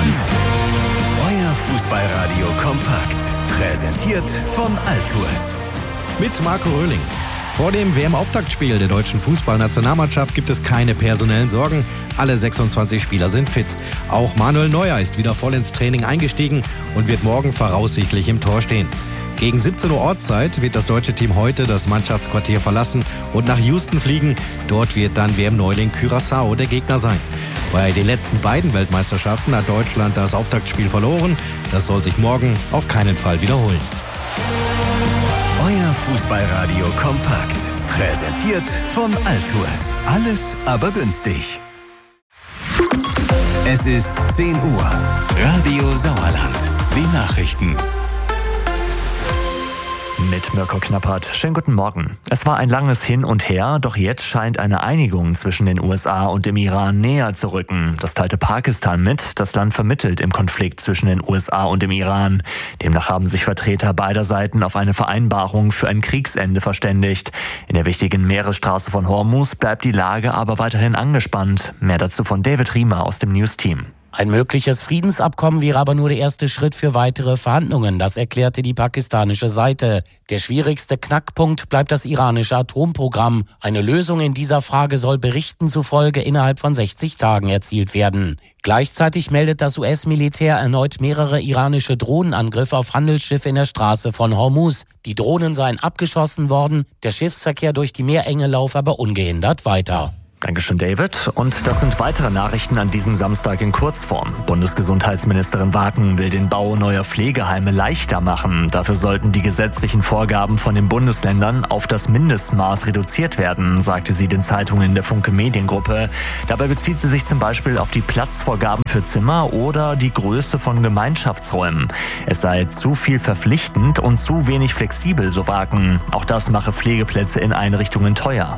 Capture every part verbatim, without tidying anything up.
Sauerland. Euer Fußballradio kompakt. Präsentiert von Altours. Mit Marco Röhling. Vor dem W M-Auftaktspiel der deutschen Fußballnationalmannschaft gibt es keine personellen Sorgen. Alle sechsundzwanzig Spieler sind fit. Auch Manuel Neuer ist wieder voll ins Training eingestiegen und wird morgen voraussichtlich im Tor stehen. Gegen siebzehn Uhr Ortszeit wird das deutsche Team heute das Mannschaftsquartier verlassen und nach Houston fliegen. Dort wird dann W M-Neuling Curaçao der Gegner sein. Bei den letzten beiden Weltmeisterschaften hat Deutschland das Auftaktspiel verloren. Das soll sich morgen auf keinen Fall wiederholen. Euer Fußballradio kompakt. Präsentiert von Altours. Alles aber günstig. Es ist zehn Uhr. Radio Sauerland. Die Nachrichten. Mit Mirko Knappert. Schönen guten Morgen. Es war ein langes Hin und Her, doch jetzt scheint eine Einigung zwischen den U S A und dem Iran näher zu rücken. Das teilte Pakistan mit. Das Land vermittelt im Konflikt zwischen den U S A und dem Iran. Demnach haben sich Vertreter beider Seiten auf eine Vereinbarung für ein Kriegsende verständigt. In der wichtigen Meeresstraße von Hormuz bleibt die Lage aber weiterhin angespannt. Mehr dazu von David Riemer aus dem News-Team. Ein mögliches Friedensabkommen wäre aber nur der erste Schritt für weitere Verhandlungen, das erklärte die pakistanische Seite. Der schwierigste Knackpunkt bleibt das iranische Atomprogramm. Eine Lösung in dieser Frage soll Berichten zufolge innerhalb von sechzig Tagen erzielt werden. Gleichzeitig meldet das U S-Militär erneut mehrere iranische Drohnenangriffe auf Handelsschiffe in der Straße von Hormuz. Die Drohnen seien abgeschossen worden, der Schiffsverkehr durch die Meerenge laufe aber ungehindert weiter. Dankeschön, David. Und das sind weitere Nachrichten an diesem Samstag in Kurzform. Bundesgesundheitsministerin Waken will den Bau neuer Pflegeheime leichter machen. Dafür sollten die gesetzlichen Vorgaben von den Bundesländern auf das Mindestmaß reduziert werden, sagte sie den Zeitungen der Funke Mediengruppe. Dabei bezieht sie sich zum Beispiel auf die Platzvorgaben für Zimmer oder die Größe von Gemeinschaftsräumen. Es sei zu viel verpflichtend und zu wenig flexibel, so Waken. Auch das mache Pflegeplätze in Einrichtungen teuer.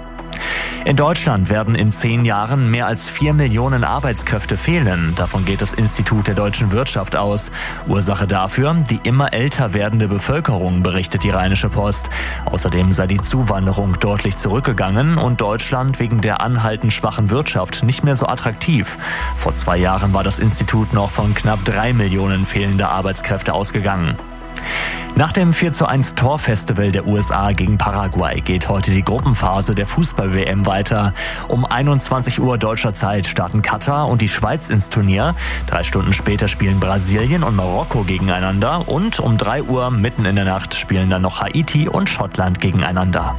In Deutschland werden in zehn Jahren mehr als vier Millionen Arbeitskräfte fehlen. Davon geht das Institut der deutschen Wirtschaft aus. Ursache dafür die immer älter werdende Bevölkerung, berichtet die Rheinische Post. Außerdem sei die Zuwanderung deutlich zurückgegangen und Deutschland wegen der anhaltend schwachen Wirtschaft nicht mehr so attraktiv. Vor zwei Jahren war das Institut noch von knapp drei Millionen fehlender Arbeitskräfte ausgegangen. Nach dem vier zu eins Torfestival der U S A gegen Paraguay geht heute die Gruppenphase der Fußball-W M weiter. Um einundzwanzig Uhr deutscher Zeit starten Katar und die Schweiz ins Turnier. Drei Stunden später spielen Brasilien und Marokko gegeneinander und um drei Uhr mitten in der Nacht spielen dann noch Haiti und Schottland gegeneinander.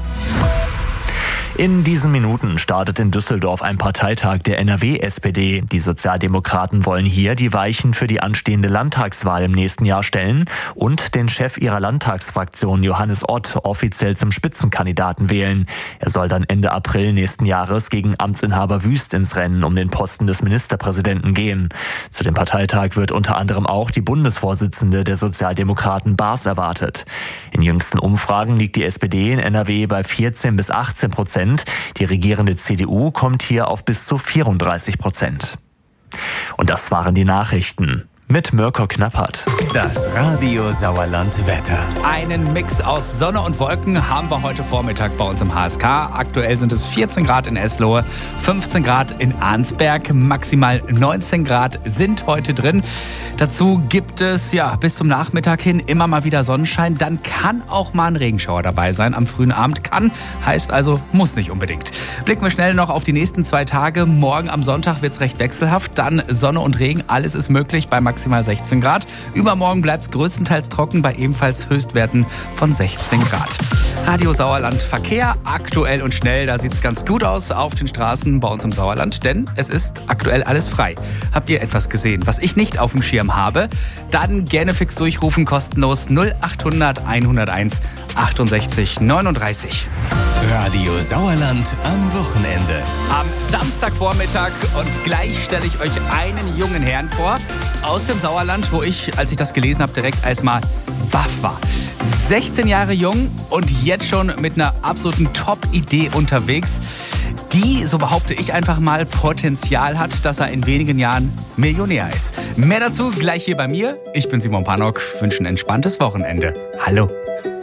In diesen Minuten startet in Düsseldorf ein Parteitag der N R W-S P D. Die Sozialdemokraten wollen hier die Weichen für die anstehende Landtagswahl im nächsten Jahr stellen und den Chef ihrer Landtagsfraktion Johannes Ott offiziell zum Spitzenkandidaten wählen. Er soll dann Ende April nächsten Jahres gegen Amtsinhaber Wüst ins Rennen um den Posten des Ministerpräsidenten gehen. Zu dem Parteitag wird unter anderem auch die Bundesvorsitzende der Sozialdemokraten Baas erwartet. In jüngsten Umfragen liegt die S P D in N R W bei vierzehn bis achtzehn Prozent. Die regierende C D U kommt hier auf bis zu vierunddreißig Prozent. Und das waren die Nachrichten. Mit Mirko Knappert. Das Radio Sauerland Wetter. Einen Mix aus Sonne und Wolken haben wir heute Vormittag bei uns im H S K. Aktuell sind es vierzehn Grad in Eslohe, fünfzehn Grad in Arnsberg, maximal neunzehn Grad sind heute drin. Dazu gibt es ja bis zum Nachmittag hin immer mal wieder Sonnenschein. Dann kann auch mal ein Regenschauer dabei sein am frühen Abend. Kann, heißt also muss nicht unbedingt. Blicken wir schnell noch auf die nächsten zwei Tage. Morgen am Sonntag wird es recht wechselhaft. Dann Sonne und Regen, alles ist möglich bei maximal sechzehn Grad. Übermorgen bleibt es größtenteils trocken bei ebenfalls Höchstwerten von sechzehn Grad. Radio Sauerland Verkehr, aktuell und schnell, da sieht es ganz gut aus auf den Straßen bei uns im Sauerland, denn es ist aktuell alles frei. Habt ihr etwas gesehen, was ich nicht auf dem Schirm habe? Dann gerne fix durchrufen, kostenlos null achthundert hunderteins achtundsechzig neununddreißig. Radio Sauerland am Wochenende. Am Samstagvormittag und gleich stelle ich euch einen jungen Herrn vor aus dem Sauerland, wo ich, als ich das gelesen habe, direkt erstmal baff war. sechzehn Jahre jung und jetzt schon mit einer absoluten Top-Idee unterwegs, die, so behaupte ich einfach mal, Potenzial hat, dass er in wenigen Jahren Millionär ist. Mehr dazu gleich hier bei mir. Ich bin Simon Pannock, wünsche ein entspanntes Wochenende. Hallo.